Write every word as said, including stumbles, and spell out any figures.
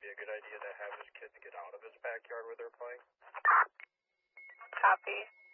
be a good idea to have his kids get out of his backyard where they're playing? Copy.